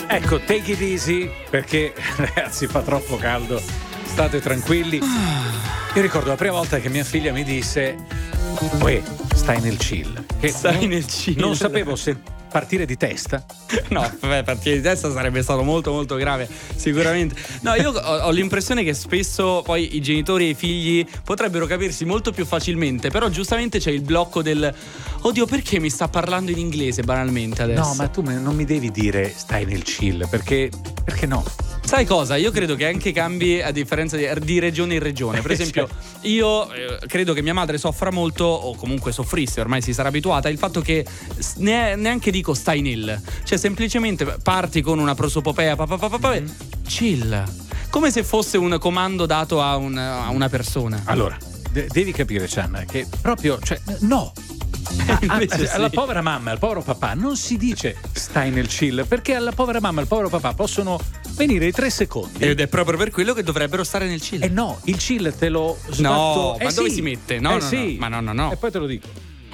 Ecco, take it easy, perché ragazzi fa troppo caldo, state tranquilli. Io ricordo la prima volta che mia figlia mi disse: uè, stai nel chill. Che nel chill. Non sapevo se partire di testa. No, partire di testa sarebbe stato molto molto grave, sicuramente. No, io ho l'impressione che spesso poi i genitori e i figli potrebbero capirsi molto più facilmente, però giustamente c'è il blocco del oddio, perché mi sta parlando in inglese banalmente adesso? No, ma tu non mi devi dire stai nel chill, perché no? Sai cosa? Io credo che anche cambi a differenza di regione in regione. Per esempio, io credo che mia madre soffra molto, o comunque soffrisse, ormai si sarà abituata, il fatto che neanche dico stai nel, cioè semplicemente parti con una prosopopea, chill, come se fosse un comando dato a una persona. Allora, devi capire, Chan, che proprio, cioè, no. Alla povera mamma e al povero papà non si dice stai nel chill, perché alla povera mamma e al povero papà possono venire i 3 secondi ed è proprio per quello che dovrebbero stare nel chill. No, il chill te lo sbatto. No, ma dove si mette? No, sì. Ma no. E poi te lo dico.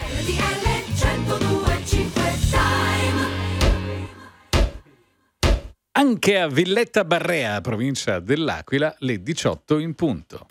Anche a Villetta Barrea, provincia dell'Aquila, le 18 in punto.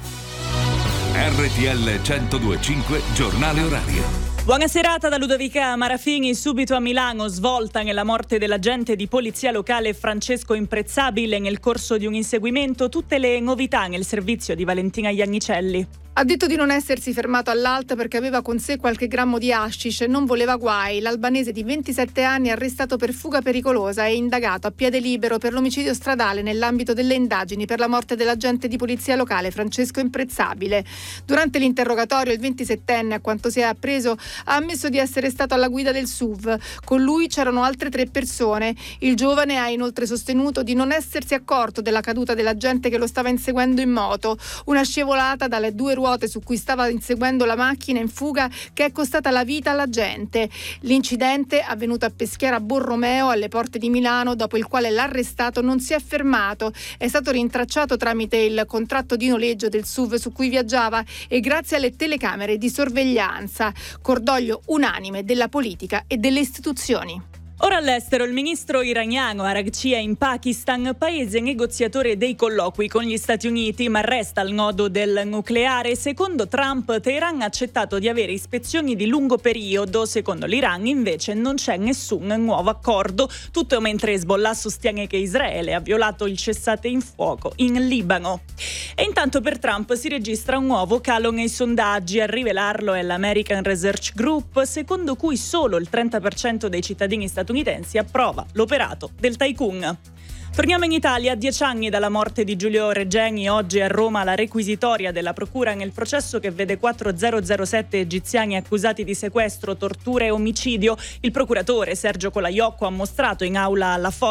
RTL 102.5 Giornale Orario. Buona serata da Ludovica Marafini. Subito a Milano, svolta nella morte dell'agente di polizia locale Francesco Imprezzabile nel corso di un inseguimento. Tutte le novità nel servizio di Valentina Iannicelli. Ha detto di non essersi fermato all'ALT perché aveva con sé qualche grammo di hashish e non voleva guai. L'albanese di 27 anni è arrestato per fuga pericolosa e indagato a piede libero per l'omicidio stradale nell'ambito delle indagini per la morte dell'agente di polizia locale Francesco Imprezzabile. Durante l'interrogatorio il 27enne, a quanto si è appreso, ha ammesso di essere stato alla guida del SUV. Con lui c'erano altre 3 persone. Il giovane ha inoltre sostenuto di non essersi accorto della caduta dell'agente che lo stava inseguendo in moto. Una scivolata dalle 2 ruote su cui stava inseguendo la macchina in fuga che è costata la vita all'agente. L'incidente avvenuto a Peschiera Borromeo, alle porte di Milano, dopo il quale l'arrestato non si è fermato. È stato rintracciato tramite il contratto di noleggio del SUV su cui viaggiava e grazie alle telecamere di sorveglianza. Cordoglio unanime della politica e delle istituzioni. Ora all'estero, il ministro iraniano Araghchi è in Pakistan, paese negoziatore dei colloqui con gli Stati Uniti, ma resta al nodo del nucleare. Secondo Trump, Teheran ha accettato di avere ispezioni di lungo periodo. Secondo l'Iran, invece, non c'è nessun nuovo accordo. Tutto mentre Hezbollah sostiene che Israele ha violato il cessate il fuoco in Libano. E intanto per Trump si registra un nuovo calo nei sondaggi. A rivelarlo è l'American Research Group, secondo cui solo il 30% dei cittadini statunitensi approva l'operato del tycoon. Torniamo in Italia. 10 anni dalla morte di Giulio Regeni, oggi a Roma la requisitoria della procura nel processo che vede 4007 egiziani accusati di sequestro, tortura e omicidio. Il procuratore Sergio Colaiocco ha mostrato in aula la foto